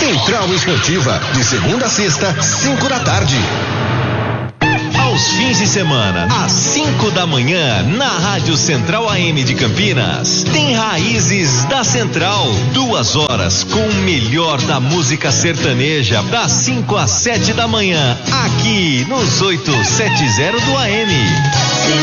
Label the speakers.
Speaker 1: Central Esportiva, de segunda a sexta, 5 da tarde.
Speaker 2: Aos fins de semana, às 5 da manhã, na Rádio Central AM de Campinas, tem Raízes da Central. 2 horas com o melhor da música sertaneja, das 5 às 7 da manhã, aqui nos 870 do AM.